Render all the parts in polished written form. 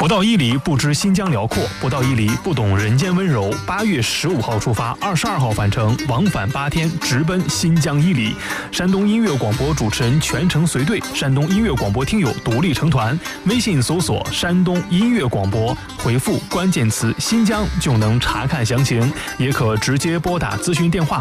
不到伊犁不知新疆辽阔，不到伊犁不懂人间温柔。8月15号出发，22号返程，往返8天，直奔新疆伊犁。山东音乐广播主持人全程随队，山东音乐广播听友独立成团。微信搜索山东音乐广播，回复关键词新疆就能查看详情，也可直接拨打咨询电话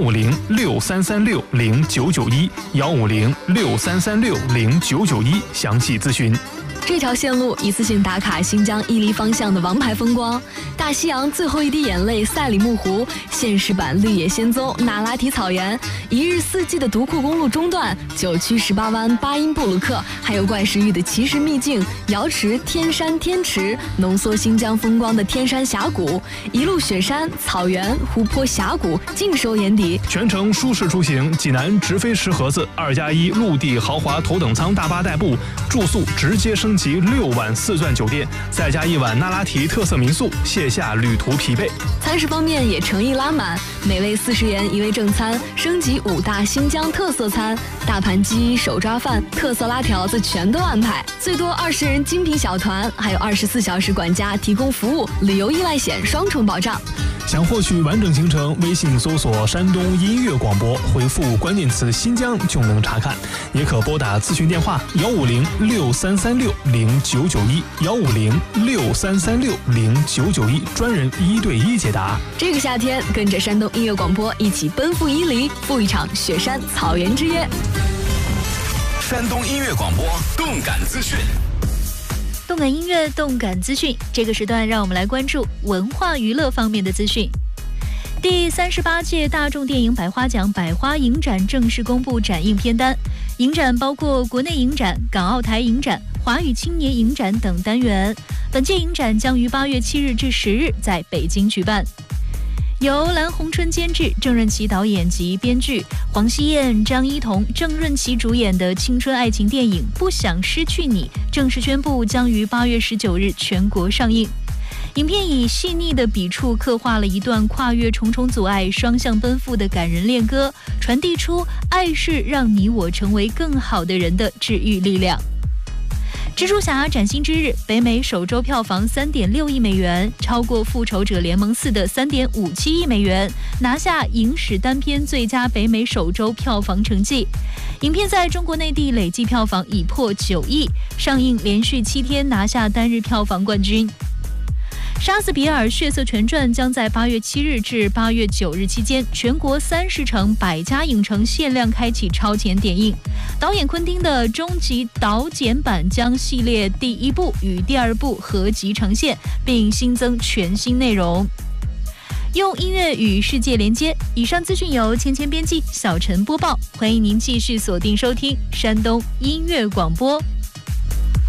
15063360991，15063360991，详细咨询。 这条线路一次性打卡新疆伊犁方向的王牌风光：大西洋最后一滴眼泪赛里木湖，现实版绿野仙踪那拉提草原，一日四季的独库公路中段，9曲18湾巴音布鲁克，还有怪石峪的奇石秘境瑶池、天山、天池，浓缩新疆风光的天山峡谷，一路雪山、草原、湖泊、峡谷尽收眼底。 全程舒适出行，济南直飞石河子2+1陆地豪华头等舱大巴代步，住宿直接升级6晚4钻酒店，再加1晚那拉提特色民宿，卸下旅途疲惫。 餐食方面也诚意拉满，每位40元一位正餐，升级5大新疆特色餐，大盘鸡、手抓饭、特色拉条子全都安排，最多20人精品小团，还有24小时管家提供服务，旅游意外险双重保障。 想获取完整行程，微信搜索山东音乐广播，回复关键词新疆就能查看，也可拨打咨询电话15063360991，15063360991，专人1对1解答。 这个夏天，跟着山东音乐广播一起奔赴伊犁，赴一场雪山草原之约。 山东音乐广播动感资讯。 动感音乐，动感资讯。这个时段，让我们来关注文化娱乐方面的资讯。第38届大众电影百花奖百花影展正式公布展映片单，影展包括国内影展、港澳台影展、华语青年影展等单元。本届影展将于8月7日至10日在北京举办。由蓝洪春监制、郑润琪导演及编剧，黄希燕、张一彤、郑润琪主演的青春爱情电影《不想失去你》正式宣布将于8月19日全国上映。影片以细腻的笔触刻画了一段跨越重重阻碍、双向奔赴的感人恋歌，传递出爱是让你我成为更好的人的治愈力量。蜘蛛侠崭新之日，北美首周票房3.6亿美元，超过复仇者联盟4的3.57亿美元，拿下影史单片最佳北美首周票房成绩。影片在中国内地累计票房已破9亿，上映连续7天拿下单日票房冠军。杀死比尔血色全传将在8月7日至8月9日期间，全国30城100家影城限量开启超前点映。导演昆汀的终极导剪版将系列第1部与第2部合集呈现，并新增全新内容。用音乐与世界连接。以上资讯由芊芊编辑，小陈播报。欢迎您继续锁定收听山东音乐广播。